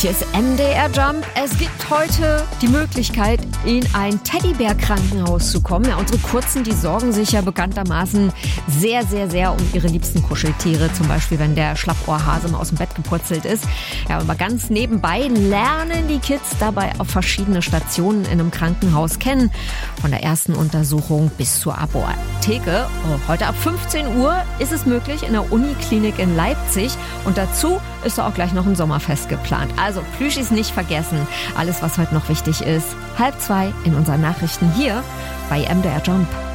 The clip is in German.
Hier ist MDR Jump. Es gibt heute die Möglichkeit, in ein Teddybär-Krankenhaus zu kommen. Ja, unsere Kurzen, die sorgen sich ja bekanntermaßen sehr, sehr, sehr um ihre liebsten Kuscheltiere. Zum Beispiel, wenn der Schlappohrhase mal aus dem Bett gepurzelt ist. Ja, aber ganz nebenbei lernen die Kids dabei auf verschiedene Stationen in einem Krankenhaus kennen. Von der ersten Untersuchung bis zur Apotheke. Heute ab 15 Uhr ist es möglich in der Uniklinik in Leipzig. Und dazu ist da auch gleich noch ein Sommerfest geplant. Also Plüschis nicht vergessen. Alles, was heute noch wichtig ist, 1:30 in unseren Nachrichten hier bei MDR Jump.